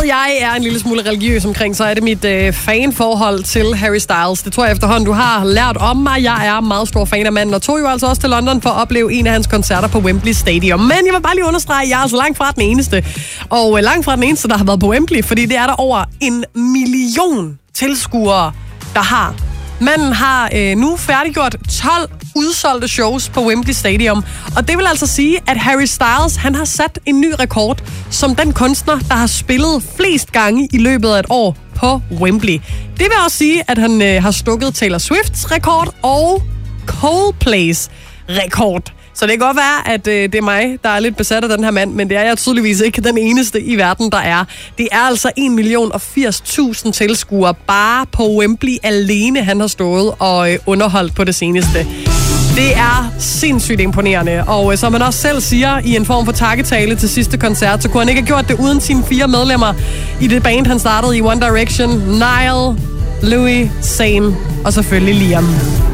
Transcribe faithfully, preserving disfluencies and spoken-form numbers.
jeg er en lille smule religiøs omkring, så er det mit øh, fanforhold til Harry Styles. Det tror jeg efterhånden, du har lært om mig. Jeg er meget stor fan af manden, og tog jo altså også til London for at opleve en af hans koncerter på Wembley Stadium. Men jeg vil bare lige understrege, at jeg er altså langt fra den eneste. Og øh, langt fra den eneste, der har været på Wembley, fordi det er der over en million tilskuere, der har. Manden har øh, nu færdiggjort tolv udsolgte shows på Wembley Stadium. Og det vil altså sige, at Harry Styles han har sat en ny rekord som den kunstner, der har spillet flest gange i løbet af et år på Wembley. Det vil også sige, at han øh, har stukket Taylor Swifts rekord og Coldplays rekord. Så det kan godt være, at øh, det er mig, der er lidt besat af den her mand, men det er jeg tydeligvis ikke den eneste i verden, der er. Det er altså en million og firs tusind tilskuere bare på Wembley alene, han har stået og øh, underholdt på det seneste. Det er sindssygt imponerende, og øh, som han også selv siger i en form for takketale til sidste koncert, så kunne han ikke have gjort det uden sine fire medlemmer i det band, han startede i One Direction. Niall, Louis, Zayn og selvfølgelig Liam.